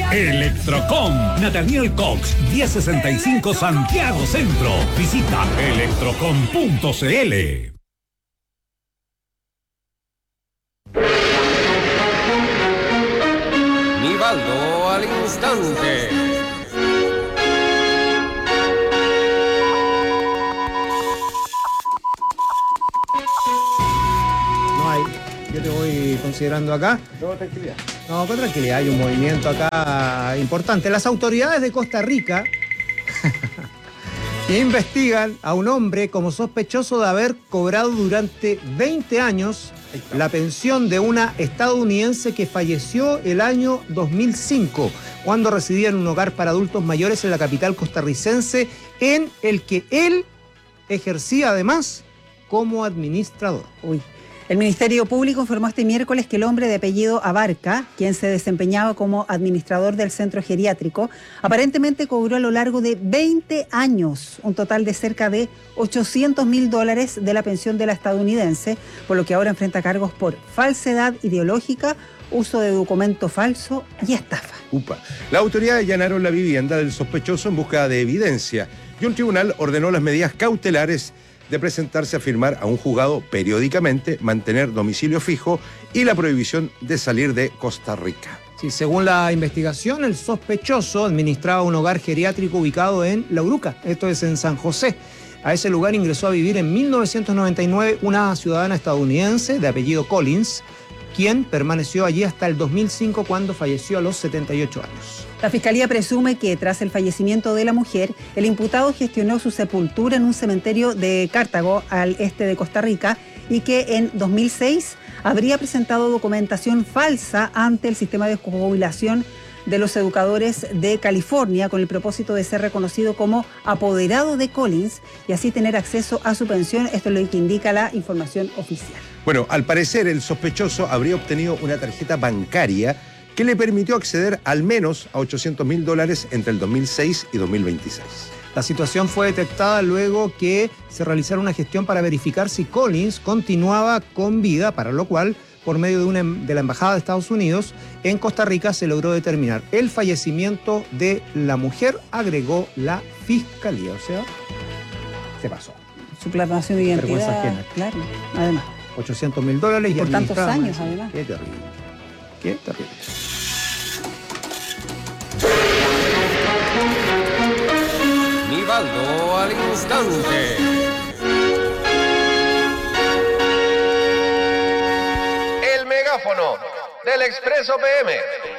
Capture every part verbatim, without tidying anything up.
Electrocom, Nathaniel Cox, diez sesenta y cinco Santiago Centro. Visita electrocom punto cl. Nivaldo al instante. No hay. Yo te voy considerando acá. No, tranquilidad. No, con tranquilidad. Hay un movimiento acá importante. Las autoridades de Costa Rica investigan a un hombre como sospechoso de haber cobrado durante veinte años la pensión de una estadounidense que falleció el año dos mil cinco, cuando residía en un hogar para adultos mayores en la capital costarricense, en el que él ejercía además como administrador. Uy. El Ministerio Público informó este miércoles que el hombre de apellido Abarca, quien se desempeñaba como administrador del centro geriátrico, aparentemente cobró a lo largo de veinte años un total de cerca de ochocientos mil dólares de la pensión de la estadounidense, por lo que ahora enfrenta cargos por falsedad ideológica, uso de documento falso y estafa. Upa. Las autoridades allanaron la vivienda del sospechoso en busca de evidencia y un tribunal ordenó las medidas cautelares de presentarse a firmar a un juzgado periódicamente, mantener domicilio fijo y la prohibición de salir de Costa Rica. Sí, según la investigación, el sospechoso administraba un hogar geriátrico ubicado en La Uruca, esto es en San José. A ese lugar ingresó a vivir en mil novecientos noventa y nueve una ciudadana estadounidense de apellido Collins, quien permaneció allí hasta el dos mil cinco, cuando falleció a los setenta y ocho años. La Fiscalía presume que tras el fallecimiento de la mujer, el imputado gestionó su sepultura en un cementerio de Cartago, al este de Costa Rica, y que en dos mil seis habría presentado documentación falsa ante el sistema de jubilación de los educadores de California, con el propósito de ser reconocido como apoderado de Collins y así tener acceso a su pensión. Esto es lo que indica la información oficial. Bueno, al parecer el sospechoso habría obtenido una tarjeta bancaria que le permitió acceder al menos a ochocientos mil dólares entre el dos mil seis y dos mil veintiséis. La situación fue detectada luego que se realizara una gestión para verificar si Collins continuaba con vida, para lo cual, por medio de, una, de la Embajada de Estados Unidos en Costa Rica, se logró determinar el fallecimiento de la mujer, agregó la Fiscalía. O sea, se pasó. Suplantación de identidad. Vergüenza ajena. Claro, además. ochocientos mil dólares y por tantos administraba- años, además. Qué terrible. Qué terrible. Nivaldo al instante. El megáfono del Expreso P M.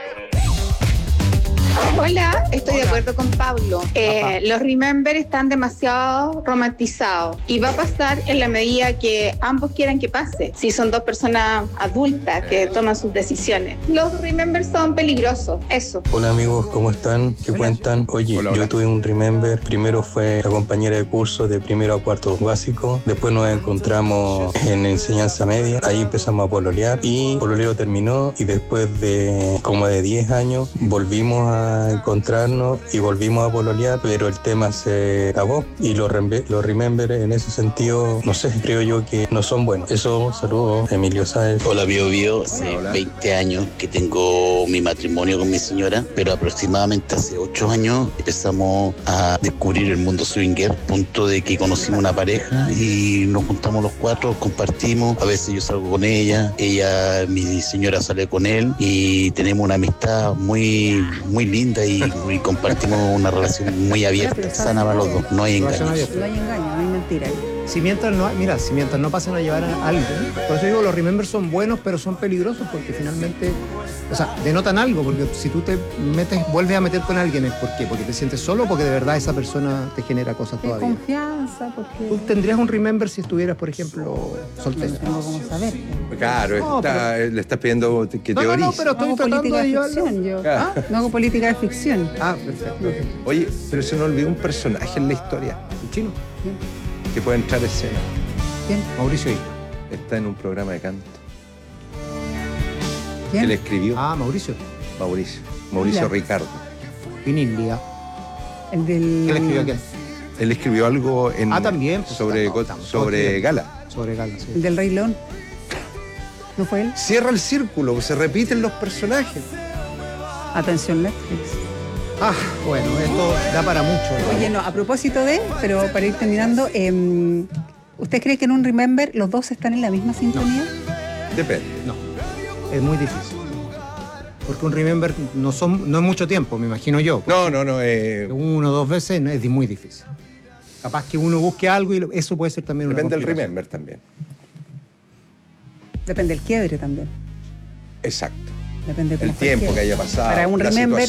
Hola, estoy de acuerdo con Pablo. Eh, los Remember están demasiado romantizados y va a pasar en la medida que ambos quieran que pase. Si son dos personas adultas que toman sus decisiones. Los Remember son peligrosos, eso. Hola amigos, ¿cómo están? ¿Qué Hola. cuentan? Oye, Hola, hola. yo tuve un Remember. Primero fue la compañera de curso de primero a cuarto básico. Después nos encontramos en enseñanza media. Ahí empezamos a pololear y pololeo terminó. Y después de como de diez años volvimos a encontrarnos y volvimos a pololear, pero el tema se acabó. Y los, rembe- los Remember en ese sentido, no sé, creo yo que no son buenos. Eso, saludos, Emilio Sáez. Hola, Bio Bio. Hace Hola, hola. veinte años que tengo mi matrimonio con mi señora, pero aproximadamente hace ocho años empezamos a descubrir el mundo swinger, punto de que conocimos una pareja y nos juntamos los cuatro, compartimos. A veces yo salgo con ella, ella, mi señora, sale con él y tenemos una amistad muy, muy linda y, y compartimos una relación muy abierta, sana para los dos. No hay Relación engaños. abierta. No hay engaño, no hay mentira. Si mientras no, mira, si mientras no pasen a llevar a alguien, por eso digo, los Remember son buenos, pero son peligrosos porque finalmente, o sea, denotan algo, porque si tú te metes, vuelves a meter con alguien, ¿es por qué? Porque te sientes solo o porque de verdad esa persona te genera cosas De todavía. confianza, porque ¿Tú tendrías un Remember si estuvieras, por ejemplo, no soltero? tengo cómo saber. Claro, No, está- le estás pidiendo que No, no, teorice. no, pero No estoy hago tratando política de de llevarlo. ficción, yo. Ah. No hago política de ficción. Ah, perfecto. Oye, pero se nos olvidó un personaje en la historia. ¿El chino? Que puede entrar a escena. ¿Quién? Mauricio Isla. Está en un programa de canto. ¿Quién? Él escribió Ah, Mauricio. Mauricio. Mauricio Ya. Ricardo. Vinildia. El del... ¿Qué le escribió aquel? Él escribió algo en, Ah, también, pues, sobre, estamos- estamos todos sobre bien. Gala. Sobre Gala, sí. El del Rey León. ¿No fue él? Cierra el círculo, se repiten los personajes. Atención Netflix. Ah, bueno, esto da para mucho. ¿no? Oye, no, a propósito de, pero para ir terminando, eh, ¿usted cree que en un Remember los dos están en la misma sintonía? Depende. No, es muy difícil. Porque un Remember no, son, no es mucho tiempo, me imagino yo. No, no, no. Eh, Uno o dos veces es muy difícil. Capaz que uno busque algo y eso puede ser también una depende del complicación. Remember también. Depende del quiebre también. Exacto. Depende de El cómo fue tiempo quiebre. que haya pasado. Para un la Remember